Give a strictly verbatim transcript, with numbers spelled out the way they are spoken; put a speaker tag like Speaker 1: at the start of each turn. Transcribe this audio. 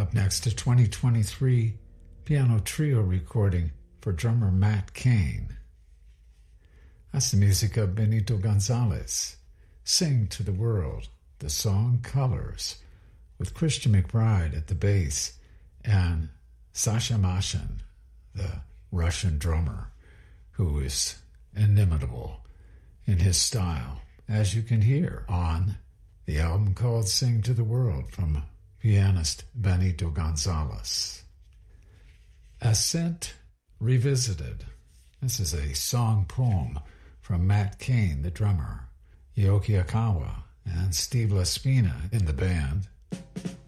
Speaker 1: Up next, a twenty twenty-three piano trio recording for drummer Matt Cain. That's the music of Benito Gonzalez. Sing to the World, the song Colors, with Christian McBride at the bass and Sasha Mashin, the Russian drummer, who is inimitable in his style, as you can hear on the album called Sing to the World from pianist Benito Gonzalez. Ascent Revisited. This is a song poem from Matt Cain, the drummer, Yoki Akawa, and Steve Laspina in the band.